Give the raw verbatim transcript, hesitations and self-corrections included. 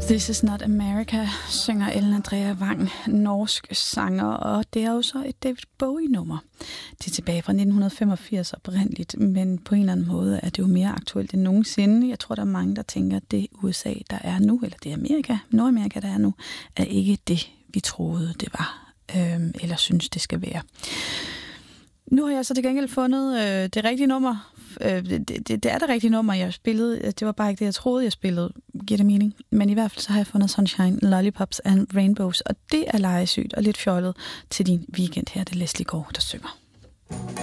This is not America, synger Ellen Andrea Wang, norsk sanger, og det er jo så et David Bowie-nummer. Det er tilbage fra nitten femogfirs oprindeligt, men på en eller anden måde er det jo mere aktuelt end nogensinde. Jeg tror, der er mange, der tænker, at det U S A, der er nu, eller det Amerika, Nordamerika, der er nu, er ikke det, vi troede, det var, øhm, eller synes, det skal være. Nu har jeg så til gengæld fundet øh, det rigtige nummer. Øh, det, det, det er det rigtige nummer, jeg spillede. Det var bare ikke det, jeg troede, jeg spillede. Giver det mening? Men i hvert fald så har jeg fundet Sunshine, Lollipops and Rainbows, og det er legesygt og lidt fjollet til din weekend her. Det er Leslie Gore, der synger.